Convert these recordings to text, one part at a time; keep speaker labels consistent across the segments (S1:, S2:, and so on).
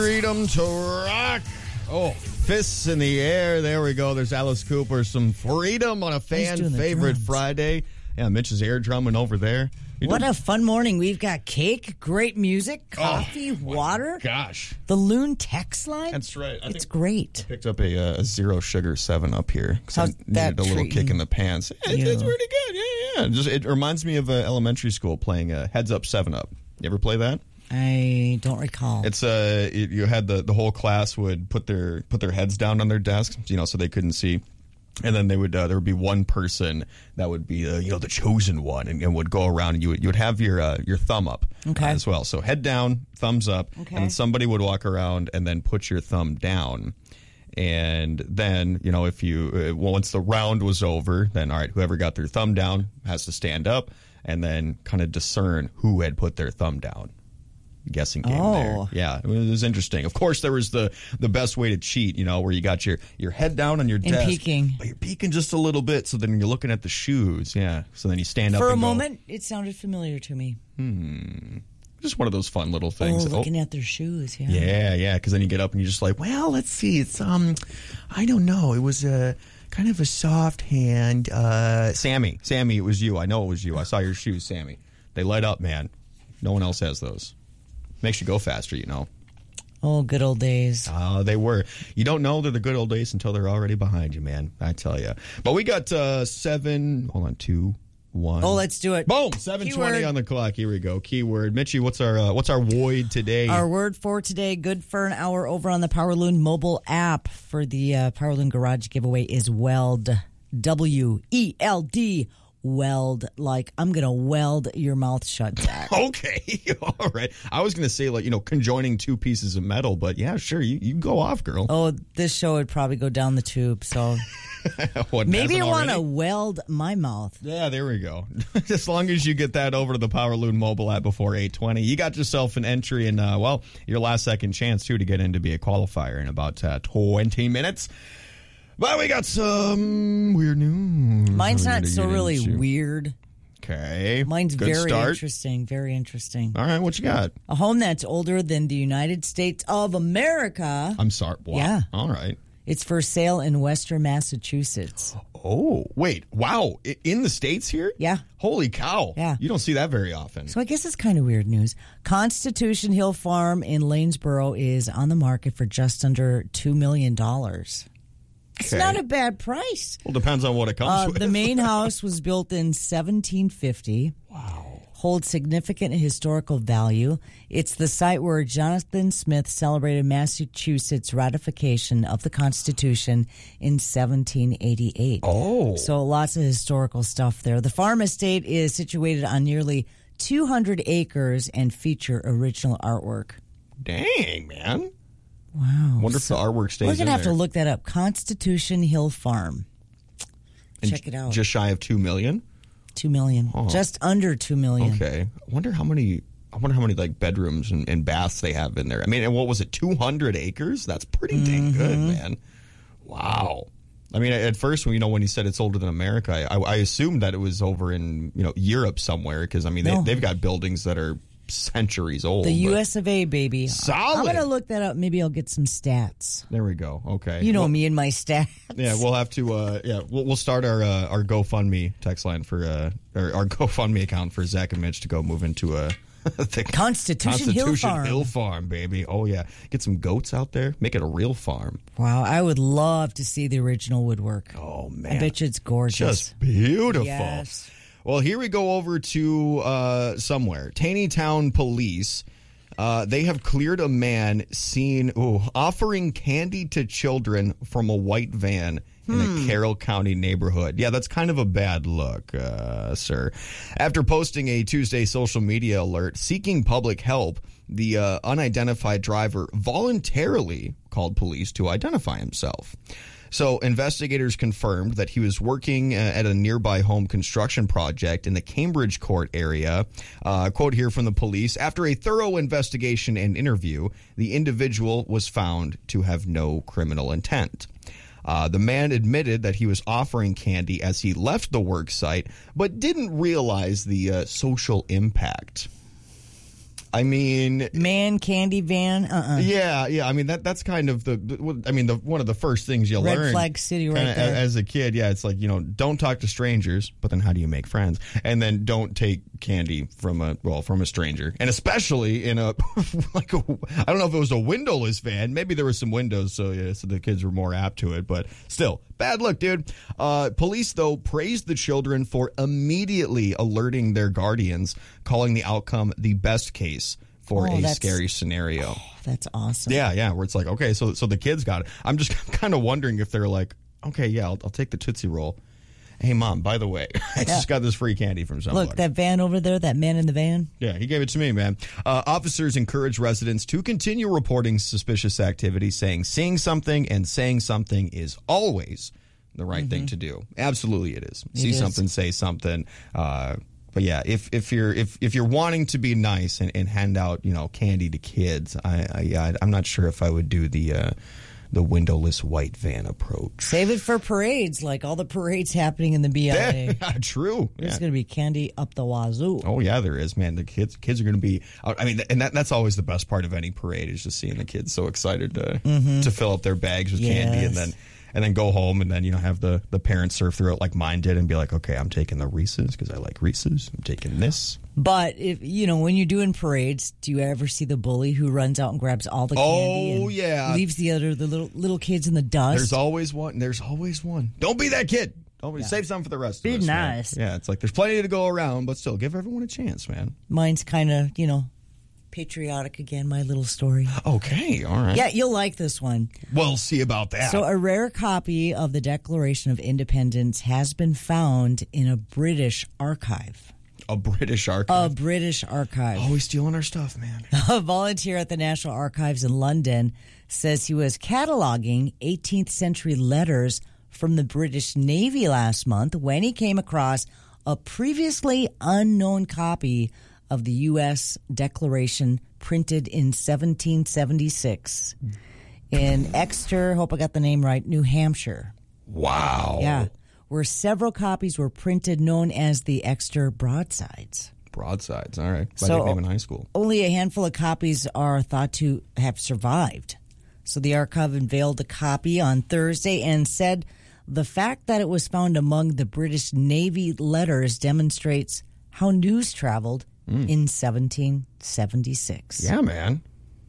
S1: Freedom to rock. Oh, fists in the air. There we go. There's Alice Cooper. Some freedom on a fan favorite Friday. Yeah, Mitch is air drumming over there.
S2: What a fun morning. We've got cake, great music, coffee, water.
S1: Gosh.
S2: The Loon text line.
S1: That's right.
S2: It's great.
S1: I picked up a zero sugar 7-Up here because I needed a little kick in the pants. It's pretty good. Yeah. It reminds me of elementary school playing Heads Up 7-Up. You ever play that?
S2: I don't recall.
S1: It's you had the whole class would put their heads down on their desks, so they couldn't see. And then they would there would be one person that would be the chosen one and would go around and you would have your thumb up as well. So head down, thumbs up, and then somebody would walk around and then put your thumb down. And then, if you once the round was over, then all right, whoever got their thumb down has to stand up and then kind of discern who had put their thumb down. Guessing game there. Yeah, it was interesting. Of course, there was the best way to cheat, where you got your head down on your desk.
S2: Peeking.
S1: But you're peeking just a little bit, so then you're looking at the shoes. Yeah, so then you stand up
S2: For
S1: and
S2: a moment, it sounded familiar to me.
S1: Just one of those fun little things.
S2: Looking at their shoes,
S1: Yeah, because then you get up and you're just like, well, let's see. It's, I don't know. It was kind of a soft hand. Sammy, it was you. I know it was you. I saw your shoes, Sammy. They light up, man. No one else has those. Makes you go faster,
S2: Oh, good old days.
S1: They were. You don't know they're the good old days until they're already behind you, man. I tell you. But we got 2, 1.
S2: Oh, let's do it.
S1: Boom! 7:20 on the clock. Here we go. Keyword. Mitchie, what's our void today?
S2: Our word for today, good for an hour over on the Power Loon mobile app for the Power Loon Garage giveaway is weld. WELD. Weld, like I'm gonna weld your mouth shut, Zach.
S1: Okay, all right. I was gonna say conjoining two pieces of metal, but yeah, sure, you go off, girl.
S2: Oh, this show would probably go down the tube, so maybe you want to weld my mouth.
S1: Yeah, there we go. As long as you get that over to the Power Loon mobile app before 8:20, you got yourself an entry in your last second chance too to get in to be a qualifier in about 20 minutes. But we got some weird news.
S2: Mine's not so really weird.
S1: Okay.
S2: Mine's
S1: Good
S2: very
S1: start.
S2: interesting. Very interesting.
S1: All right, what you got?
S2: A home that's older than the United States of America.
S1: I'm sorry. Wow.
S2: Yeah.
S1: All right.
S2: It's for sale in Western Massachusetts.
S1: Oh, wait. Wow. In the States here?
S2: Yeah.
S1: Holy cow.
S2: Yeah.
S1: You don't see that very often.
S2: So I guess it's kind of weird news. Constitution Hill Farm in Lanesboro is on the market for just under $2 million. It's not a bad price.
S1: Well, depends on what it comes with.
S2: The main house was built in 1750.
S1: Wow.
S2: Holds significant historical value. It's the site where Jonathan Smith celebrated Massachusetts' ratification of the Constitution in 1788.
S1: Oh.
S2: So lots of historical stuff there. The farm estate is situated on nearly 200 acres and feature original artwork.
S1: Dang, man.
S2: Wow.
S1: Wonder if the artwork stays in there.
S2: We're going to have to look that up. Constitution Hill Farm. Check it out.
S1: Just shy of $2 million?
S2: $2 million.
S1: Oh.
S2: Just under $2 million.
S1: Okay. I wonder how many like bedrooms and baths they have in there. I mean, and what was it, 200 acres? That's pretty dang good, man. Wow. I mean, at first, when he said it's older than America, I assumed that it was over in, Europe somewhere because, I mean, they've got buildings that are centuries old.
S2: The U.S. of A., baby.
S1: Solid.
S2: I'm going to look that up. Maybe I'll get some stats.
S1: There we go. Okay.
S2: You know me and my stats.
S1: Yeah, we'll have to. We'll start our GoFundMe text line for or our GoFundMe account for Zach and Mitch to go move into the
S2: Constitution
S1: Hill Farm, baby. Oh yeah, get some goats out there, make it a real farm.
S2: Wow, I would love to see the original woodwork.
S1: Oh man,
S2: I bet you it's gorgeous.
S1: Just beautiful.
S2: Yes.
S1: Well, here we go over to somewhere. Taneytown Police, they have cleared a man seen offering candy to children from a white van in a Carroll County neighborhood. Yeah, that's kind of a bad look, sir. After posting a Tuesday social media alert seeking public help, the unidentified driver voluntarily called police to identify himself. So investigators confirmed that he was working at a nearby home construction project in the Cambridge Court area. Quote here from the police: after a thorough investigation and interview, the individual was found to have no criminal intent. The man admitted that he was offering candy as he left the work site, but didn't realize the social impact. I mean,
S2: Man candy van.
S1: Yeah. I mean that's kind of one of the first things you
S2: Red
S1: learn.
S2: flag city right there.
S1: As a kid, yeah, it's like, don't talk to strangers, but then how do you make friends? And then don't take candy from a stranger, and especially in a I don't know if it was a windowless van. Maybe there were some windows, so the kids were more apt to it. But still, bad look, dude. Police though praised the children for immediately alerting their guardians, calling the outcome the best case for a scary scenario.
S2: Oh, that's awesome.
S1: Yeah, where it's like, okay, so the kids got it. I'm just kind of wondering if they're like, okay, yeah, I'll take the Tootsie Roll. Hey, Mom, by the way, I just got this free candy from somebody.
S2: Look, that van over there, that man in the van.
S1: Yeah, he gave it to me, man. Officers encourage residents to continue reporting suspicious activity, saying seeing something and saying something is always the right thing to do. Absolutely it is. See something, say something. But yeah, if you're wanting to be nice and hand out candy to kids, I'm not sure if I would do the windowless white van approach.
S2: Save it for parades, like all the parades happening in the BLA.
S1: Yeah, true.
S2: There's going to be candy up the wazoo.
S1: Oh yeah, there is, man. The kids are going to be. I mean, and that's always the best part of any parade is just seeing the kids so excited to fill up their bags with candy, and then go home and then have the parents surf through it like mine did and be like, okay, I'm taking the Reese's because I like Reese's. I'm taking this.
S2: But if when you're doing parades, do you ever see the bully who runs out and grabs all the candy?
S1: Oh yeah,
S2: leaves the little kids in the dust.
S1: There's always one. Don't be that kid. Save some for the rest of us.
S2: Be nice.
S1: Man. Yeah, it's like there's plenty to go around, but still give everyone a chance, man.
S2: Mine's kind of patriotic again, my little story.
S1: Okay, all right.
S2: Yeah, you'll like this one.
S1: We'll see about that.
S2: So a rare copy of the Declaration of Independence has been found in a British archive.
S1: A British archive?
S2: A British archive.
S1: Always stealing our stuff, man.
S2: A volunteer at the National Archives in London says he was cataloging 18th century letters from the British Navy last month when he came across a previously unknown copy of the U.S. Declaration printed in 1776 in Exeter, hope I got the name right, New Hampshire.
S1: Wow.
S2: Yeah, where several copies were printed known as the Exeter Broadsides.
S1: Broadsides, all right. By nickname in high school.
S2: Only a handful of copies are thought to have survived. So the archive unveiled a copy on Thursday and said the fact that it was found among the British Navy letters demonstrates how news traveled in 1776.
S1: Yeah, man.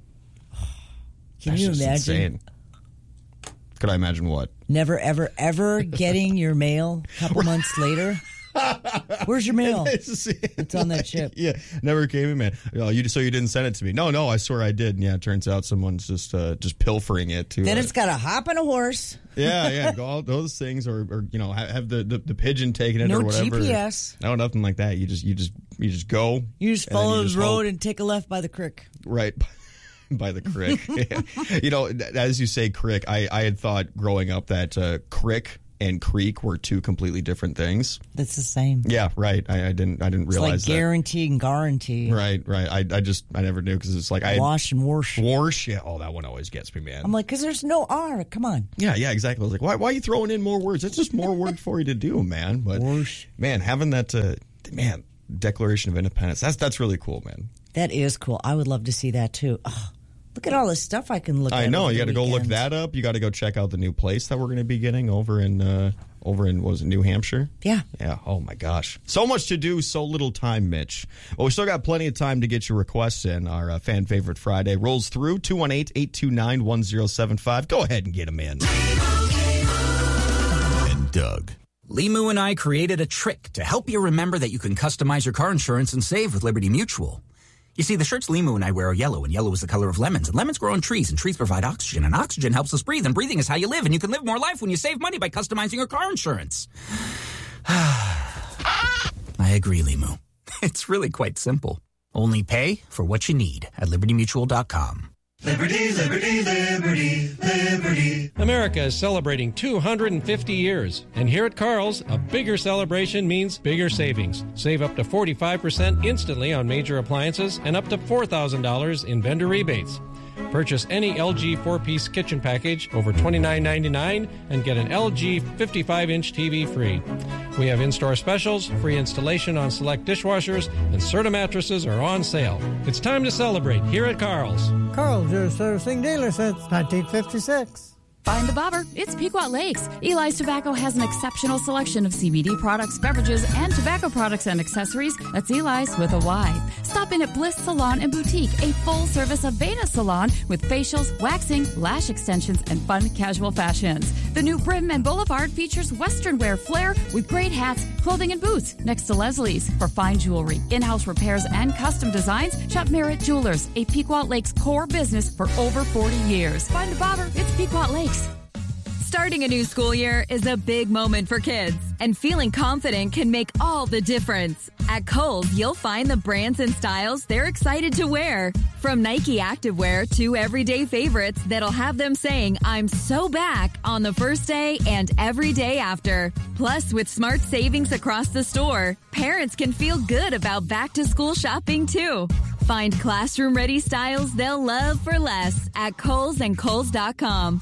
S2: Can you imagine?
S1: Insane. Could I imagine what?
S2: Never, ever, ever getting your mail a couple months later? Where's your mail? It's on that ship.
S1: Yeah, never came in, man. So you didn't send it to me? No, I swear I did. And yeah, it turns out someone's just pilfering it.
S2: Then it's got to hop on a horse.
S1: Yeah. Go all those things, or have the pigeon taking it,
S2: no
S1: or whatever.
S2: GPS.
S1: No, nothing like that. You just go.
S2: You just follow the road and take a left by the creek.
S1: Right. By the crick. As you say, crick, I had thought growing up that crick and creek were two completely different things.
S2: That's the same.
S1: Yeah, right. I didn't realize
S2: that. Like guarantee and guarantee.
S1: Right. I never knew because it's like
S2: wash and wash.
S1: Wash, yeah. Oh, that one always gets me, man.
S2: I'm like, because there's no R. Come on.
S1: Yeah, exactly. I was like, why are you throwing in more words? It's just more work for you to do, man. But
S2: wash.
S1: Man, having that Declaration of Independence, that's really cool, man.
S2: That is cool. I would love to see that too. Oh, look at all this stuff I can look at.
S1: I know. You got to go look that up. You got to go check out the new place that we're going to be getting over in what was it, New Hampshire?
S2: Yeah.
S1: Yeah. Oh, my gosh. So much to do, so little time, Mitch. Well, we still got plenty of time to get your requests in. Our Fan Favorite Friday rolls through 218-829-1075. Go ahead and get them in.
S3: And Doug. Limu and I created a trick to help you remember that you can customize your car insurance and save with Liberty Mutual. You see, the shirts Limu and I wear are yellow, and yellow is the color of lemons, and lemons grow on trees, and trees provide oxygen, and oxygen helps us breathe, and breathing is how you live, and you can live more life when you save money by customizing your car insurance. I agree, Limu. It's really quite simple. Only pay for what you need at libertymutual.com.
S4: Liberty, liberty, liberty, liberty.
S5: America is celebrating 250 years. And here at Carl's, a bigger celebration means bigger savings. Save up to 45% instantly on major appliances and up to $4,000 in vendor rebates. Purchase any LG 4-piece kitchen package over $29.99 and get an LG 55-inch TV free. We have in-store specials, free installation on select dishwashers, and Serta mattresses are on sale. It's time to celebrate here at Carl's.
S6: Carl's, your servicing dealer since 1956.
S7: Find the bobber. It's Pequot Lakes. Eli's Tobacco has an exceptional selection of CBD products, beverages, and tobacco products and accessories. That's Eli's with a Y. Stop in at Bliss Salon and Boutique, a full-service Aveda salon with facials, waxing, lash extensions, and fun casual fashions. The new Brim and Boulevard features Western wear flair with great hats, clothing, and boots. Next to Leslie's. For fine jewelry, in-house repairs, and custom designs, shop Merritt Jewelers, a Pequot Lakes core business for over 40 years. Find the bobber. It's Pequot Lakes.
S8: Starting a new school year is a big moment for kids, and feeling confident can make all the difference. At Kohl's, you'll find the brands and styles they're excited to wear. From Nike activewear to everyday favorites that'll have them saying, "I'm so back" on the first day and every day after. Plus, with smart savings across the store, parents can feel good about back-to-school shopping, too. Find classroom-ready styles they'll love for less at Kohl's and Kohl's.com.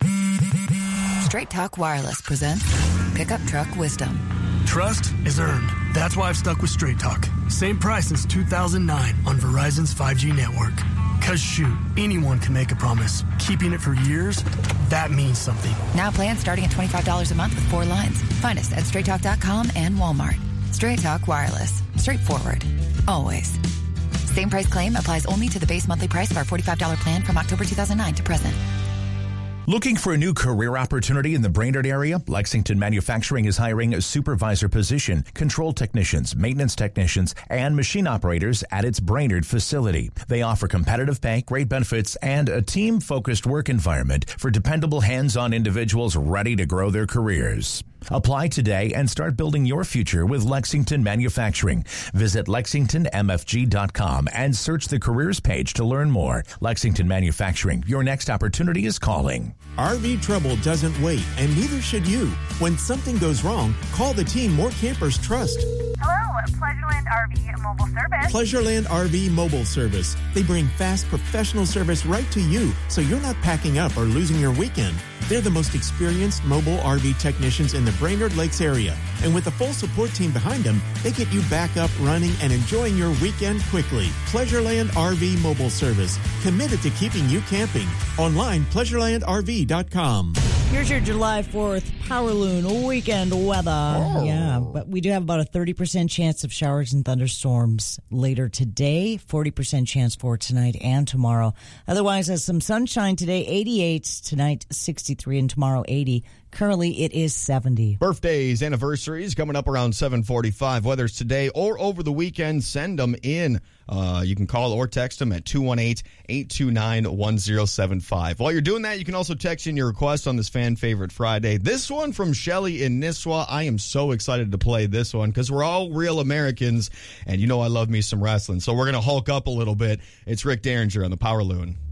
S9: Straight Talk Wireless presents Pickup Truck Wisdom.
S10: Trust is earned. That's why I've stuck with Straight Talk. Same price since 2009 on Verizon's 5G network. Cause shoot, anyone can make a promise. Keeping it for years, that means something.
S9: Now plans starting at $25 a month with 4 lines. Find us at StraightTalk.com and Walmart. Straight Talk Wireless. Straightforward. Always. Same price claim applies only to the base monthly price of our $45 plan from October 2009 to present.
S11: Looking for a new career opportunity in the Brainerd area? Lexington Manufacturing is hiring a supervisor position, control technicians, maintenance technicians, and machine operators at its Brainerd facility. They offer competitive pay, great benefits, and a team-focused work environment for dependable hands-on individuals ready to grow their careers. Apply today and start building your future with Lexington Manufacturing. Visit LexingtonMFG.com and search the careers page to learn more. Lexington Manufacturing, your next opportunity is calling.
S12: RV trouble doesn't wait, and neither should you. When something goes wrong, call the team more campers trust.
S13: Hello, Pleasureland RV Mobile Service.
S12: Pleasureland RV Mobile Service. They bring fast, professional service right to you, so you're not packing up or losing your weekend. They're the most experienced mobile RV technicians in the Brainerd Lakes area. And with a full support team behind them, they get you back up, running, and enjoying your weekend quickly. Pleasureland RV Mobile Service. Committed to keeping you camping. Online, pleasurelandrv.com.
S2: Here's your July 4th Power Loon weekend weather. Oh. Yeah, but we do have about a 30% chance of showers and thunderstorms later today, 40% chance for tonight and tomorrow. Otherwise, some sunshine today, 88, tonight 63, and tomorrow 80. Currently, it is 70.
S1: Birthdays, anniversaries coming up around 7:45. Whether it's today or over the weekend, send them in. You can call or text them at 218-829-1075. While you're doing that, you can also text in your request on this fan favorite Friday. This one from Shelly in Nisswa. I am so excited to play this one because we're all real Americans, and you know I love me some wrestling. So we're going to Hulk up a little bit. It's Rick Derringer on the Power Loon.